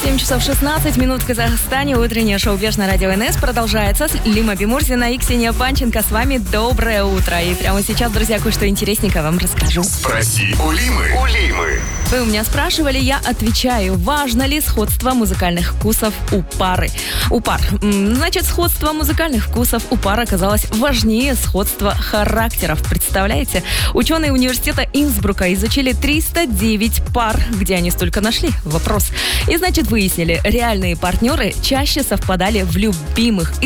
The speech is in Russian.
7 часов 16 минут в Казахстане. Утреннее шоу «Беж» на радио НС продолжается. Лима Бимурзина и Ксения Панченко с вами. Доброе утро. И прямо сейчас, друзья, кое-что интересненькое вам расскажу. Спроси у Лимы. Вы у меня спрашивали, я отвечаю. Важно ли сходство музыкальных вкусов у пар? Значит, сходство музыкальных вкусов у пар оказалось важнее сходства характеров. Представляете? Ученые университета Инсбрука изучили 309 пар. Где они столько нашли? Вопрос. И, значит, выяснили, реальные партнеры чаще совпадали в любимых